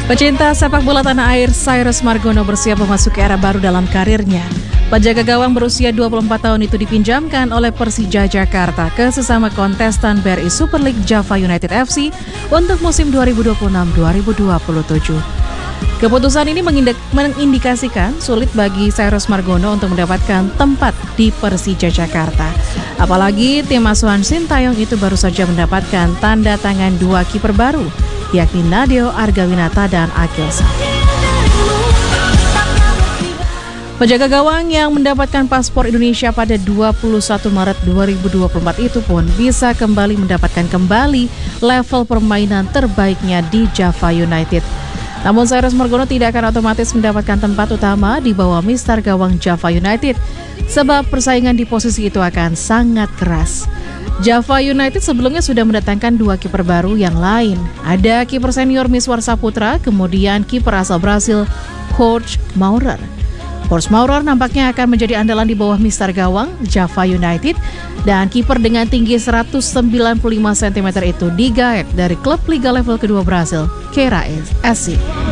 Pecinta sepak bola tanah air Cyrus Margono bersiap memasuki era baru dalam karirnya. Penjaga gawang berusia 24 tahun itu dipinjamkan oleh Persija Jakarta ke sesama kontestan BRI Super League Java United FC untuk musim 2026-2027. Keputusan ini mengindikasikan sulit bagi Cyrus Margono untuk mendapatkan tempat di Persija Jakarta. Apalagi tim asuhan Sintayong itu baru saja mendapatkan tanda tangan 2 kiper baru, yakni Nadeo Argawinata dan Akilsa. Penjaga gawang yang mendapatkan paspor Indonesia pada 21 Maret 2024 itu pun bisa mendapatkan level permainan terbaiknya di Java United. Namun Cyrus Margono tidak akan otomatis mendapatkan tempat utama di bawah mister gawang Java United, sebab persaingan di posisi itu akan sangat keras. Java United sebelumnya sudah mendatangkan 2 kiper baru yang lain. Ada kiper senior Miswar Saputra, kemudian kiper asal Brasil, Jorge Maurer. Jorge Maurer nampaknya akan menjadi andalan di bawah mister gawang Java United, dan kiper dengan tinggi 195 cm itu digaet dari klub liga level kedua Brasil, Ceará SC.